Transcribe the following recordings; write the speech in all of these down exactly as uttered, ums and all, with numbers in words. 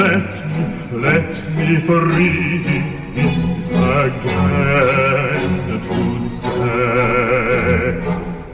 Let me, let me free again today.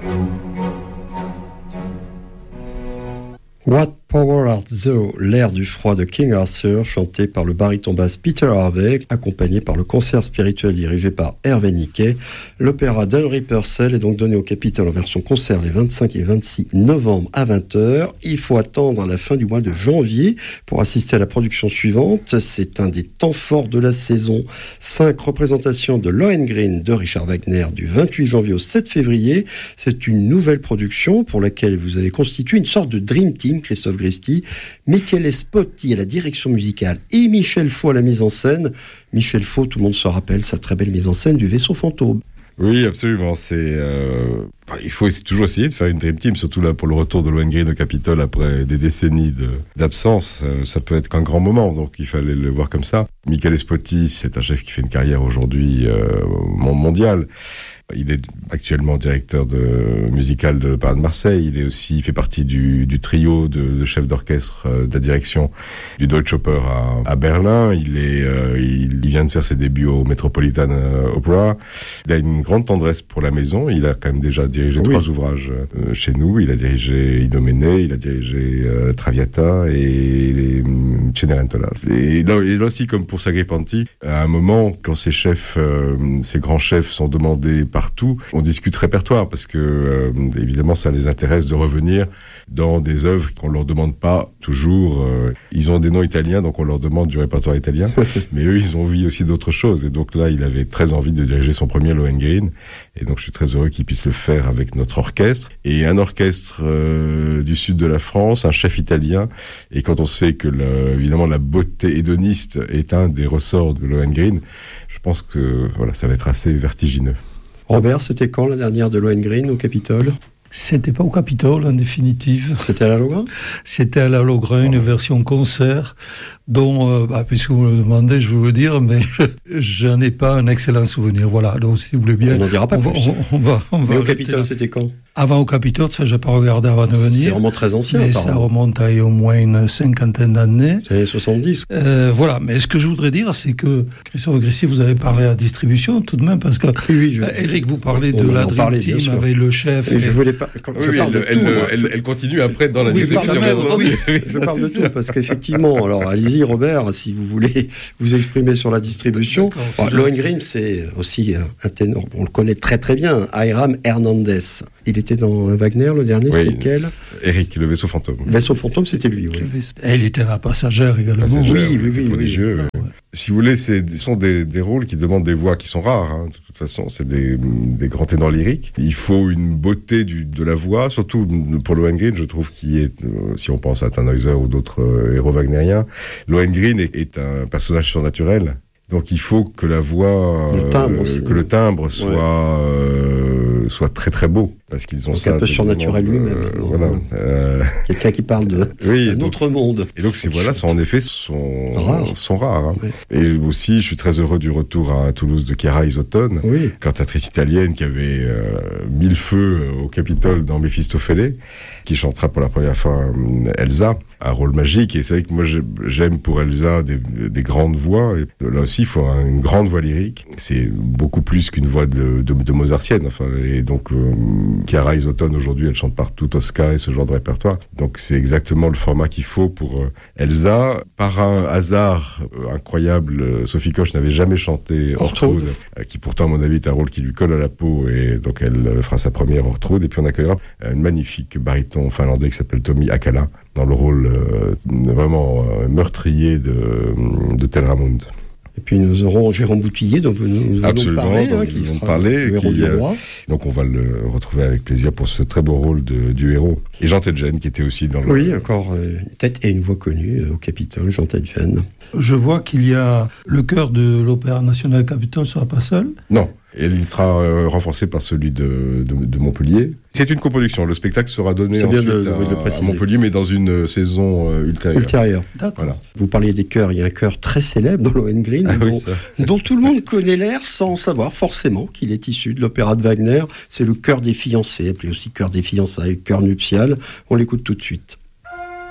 What Power Art Thou, l'air du froid de King Arthur, chanté par le baryton basse Peter Harvey, accompagné par le concert spirituel dirigé par Hervé Niquet. L'opéra d'Henry Purcell est donc donné au Capitole en version concert les vingt-cinq et vingt-six novembre à vingt heures. Il faut attendre la fin du mois de janvier pour assister à la production suivante. C'est un des temps forts de la saison. Cinq représentations de Lohengrin de Richard Wagner du vingt-huit janvier au sept février. C'est une nouvelle production pour laquelle vous avez constitué une sorte de Dream Team, Christophe Gresti, Michele Spotti à la direction musicale et Michel Faux à la mise en scène. Michel Faux, tout le monde se rappelle sa très belle mise en scène du Vaisseau Fantôme. Oui, absolument. C'est, euh, il faut toujours essayer de faire une Dream Team, surtout là pour le retour de Lohengrin au Capitole après des décennies de, d'absence. Euh, ça peut être qu'un grand moment, donc il fallait le voir comme ça. Michele Spotti, c'est un chef qui fait une carrière aujourd'hui euh, mondiale. Il est actuellement directeur de, musical de l'Opéra de Marseille. Il est aussi, il fait partie du, du trio de, de chefs d'orchestre euh, de la direction du Deutsche Oper à, à Berlin. Il est, euh, il, il vient de faire ses débuts au Metropolitan Opera. Il a une grande tendresse pour la maison. Il a quand même déjà dirigé oui. trois ouvrages euh, chez nous. Il a dirigé Idoménée, il a dirigé euh, Traviata et les Cenerentola. Et là, et là aussi, comme pour Sacripanti, à un moment, quand ces chefs, euh, ces grands chefs sont demandés partout, on discute répertoire parce que euh, évidemment ça les intéresse de revenir dans des œuvres qu'on leur demande pas toujours. Euh, ils ont des noms italiens donc on leur demande du répertoire italien, mais eux ils ont envie aussi d'autres choses et donc là il avait très envie de diriger son premier Lohengrin et donc je suis très heureux qu'il puisse le faire avec notre orchestre et un orchestre euh, du sud de la France, un chef italien et quand on sait que le, évidemment la beauté hédoniste est un des ressorts de Lohengrin, je pense que voilà ça va être assez vertigineux. Robert, c'était quand la dernière de Lohengrin au Capitole ? C'était pas au Capitole en définitive. C'était à la Lohengrin ? C'était à la Lohengrin, une version concert dont, euh, bah, puisque vous me le demandez, je vais vous le dire, mais j'en ai pas un excellent souvenir. Voilà, donc si vous voulez bien... On n'en dira pas on plus. Va, on, on va, on va mais au Capitole, c'était quand ? Avant au Capitole, ça j'ai pas regardé avant de venir. C'est vraiment très ancien. Mais ça remonte à au moins une cinquantaine d'années. C'est les soixante-dix. Euh, voilà, mais ce que je voudrais dire, c'est que, Christophe Gresti, vous avez parlé à la distribution tout de même, parce que, oui, oui, je... euh, Eric, vous parlez de la Dream parlait, Team avec le chef. Et je voulais pas... Quand oui, je oui, parle elle, de elle, tout, elle, moi, elle, elle continue après dans la oui, distribution. Même, oui, oui, je parle de tout, parce qu'effectivement, alors allez-y Robert, si vous voulez vous exprimer sur la distribution. Bon, Lohengrin, c'est aussi un ténor, on le connaît très très bien, Hiram Hernandez. Il était dans Wagner, le dernier, oui, c'était lequel ? Eric, le Vaisseau Fantôme. Le Vaisseau Fantôme, c'était lui, oui. Et il était la passagère également. Passagère, oui, oui, oui. Prodigieux, oui. oui. Ouais. Si vous voulez, ce sont des, des rôles qui demandent des voix qui sont rares, hein, de toute façon. C'est des, des grands ténors lyriques. Il faut une beauté du, de la voix, surtout pour Lohengrin, je trouve qu'il est, euh, si on pense à Tannhäuser ou d'autres euh, héros wagnériens, Lohengrin est, est un personnage surnaturel. Donc il faut que la voix, le timbre aussi, euh, que oui. le timbre soit, ouais. euh, soit très très beau. Parce qu'ils ont donc ça. Un peu surnaturel de, lui-même. Euh, voilà. Euh... Quelqu'un qui parle de, oui, d'un donc, autre monde. Et donc ces voix-là sont en effet sont rares. Sont rares hein. Oui. Et aussi, je suis très heureux du retour à Toulouse de Chiara Isotone, oui. cantatrice italienne qui avait euh, mis le feu au Capitole dans Méphistophélès, qui chantera pour la première fois euh, Elsa, un rôle magique. Et c'est vrai que moi j'aime pour Elsa des, des grandes voix. Et là aussi, il faut une grande voix lyrique. C'est beaucoup plus qu'une voix de, de, de mozartienne. Enfin, et donc euh, Chiara Isotone aujourd'hui, elle chante partout Tosca et ce genre de répertoire. Donc c'est exactement le format qu'il faut pour euh, Elsa. Par un hasard euh, incroyable, euh, Sophie Koch n'avait jamais chanté Ortrud, euh, qui pourtant à mon avis est un rôle qui lui colle à la peau, et donc elle euh, fera sa première Ortrud. Et puis on accueillera un magnifique baryton finlandais qui s'appelle Tommi Akala dans le rôle euh, vraiment euh, meurtrier de, de Telramund. Et puis nous aurons Jérôme Boutillier, dont nous, nous allons parler, hein, qui sera parler, le héros qui, du roi. Euh, donc on va le retrouver avec plaisir pour ce très beau rôle de, du héros. Et Jean Tedjen, qui était aussi dans le... Oui, encore euh, une tête et une voix connue euh, au Capitole, Jean Tedjen. Je vois qu'il y a le chœur de l'Opéra National Capitole ne sera pas seul. Non, et il sera euh, renforcé par celui de, de, de Montpellier. C'est une coproduction. Le spectacle sera donné ensuite de, de, à, à Montpellier, mais dans une saison euh, ultérieure. Ultérieure. D'accord. Voilà. Vous parliez des chœurs. Il y a un chœur très célèbre dans Lohengrin, ah, dont, oui, dont tout le monde connaît l'air sans savoir forcément qu'il est issu de l'opéra de Wagner. C'est le chœur des fiancés, appelé aussi chœur des fiançailles, chœur nuptial. On l'écoute tout de suite.